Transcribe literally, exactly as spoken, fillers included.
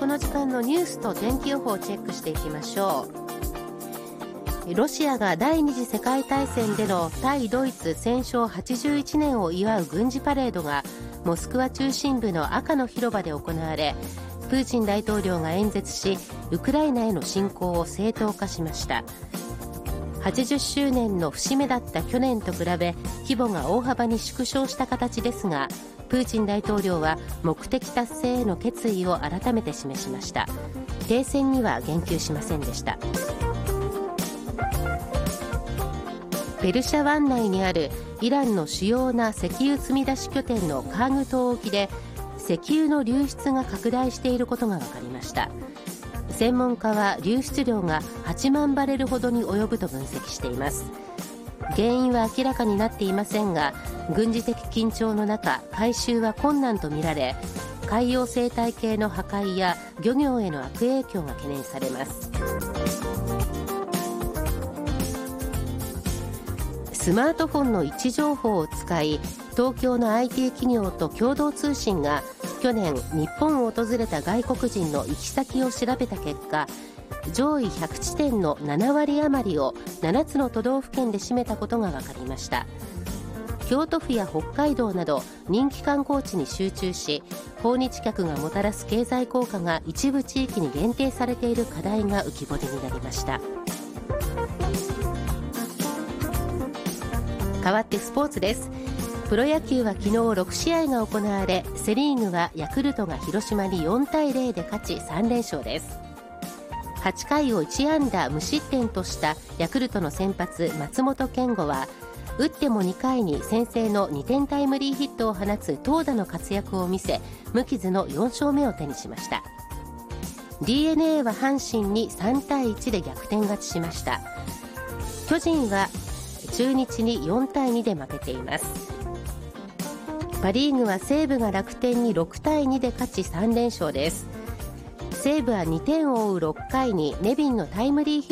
この時間のニュースと天気予報をチェックしていきましょう。ロシアが第二次世界大戦での対ドイツ戦勝はちじゅういちねんを祝う軍事パレードがモスクワ中心部の赤の広場で行われ、プーチン大統領が演説し、ウクライナへの侵攻を正当化しました。はちじゅっしゅうねんの節目だった去年と比べ規模が大幅に縮小した形ですが、プーチン大統領は目的達成への決意を改めて示しました。停戦には言及しませんでした。ペルシャ湾内にあるイランの主要な石油積み出し拠点のカーグ島沖で石油の流出が拡大していることが分かりました。専門家は流出量がはちまんバレルほどに及ぶと分析しています。原因は明らかになっていませんが、軍事的緊張の中、回収は困難とみられ、海洋生態系の破壊や漁業への悪影響が懸念されます。スマートフォンの位置情報を使い、東京の アイティー 企業と共同通信が去年日本を訪れた外国人の行き先を調べた結果、上位ひゃくちてんのななわり余りをななつの都道府県で占めたことが分かりました。京都府や北海道など人気観光地に集中し、訪日客がもたらす経済効果が一部地域に限定されている課題が浮き彫りになりました。変わってスポーツです。プロ野球は昨日ろくしあいが行われ、セリーグはヤクルトが広島によんたいゼロで勝ちさんれんしょうです。はちかいをいちあんだ無失点としたヤクルトの先発松本健吾は、打ってもにかいに先制のにてんタイムリーヒットを放つ投打の活躍を見せ、無傷のよんしょうめを手にしました。 ディーエヌエー は阪神にさんたいいちで逆転勝ちしました。巨人は中日によんたいにで負けています。パリーグは西武が楽天にろくたいにで勝ちさんれんしょうです。西武はにてんを追うろっかいにネビンのタイムリーヒット